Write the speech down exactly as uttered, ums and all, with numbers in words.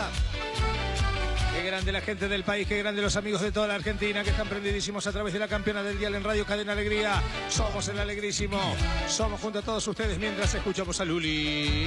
Qué grande la gente del país, qué grande los amigos de toda la Argentina que están prendidísimos a través de la campeona del dial en Radio Cadena Alegría. Somos el Alegrísimo. Somos junto a todos ustedes mientras escuchamos a Luli.